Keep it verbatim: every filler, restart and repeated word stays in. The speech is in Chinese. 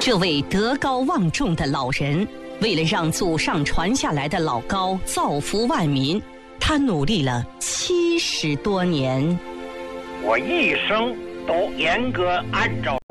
这位德高望重的老人，为了让祖上传下来的老高造福万民，他努力了七十多年。 我一生都严格按照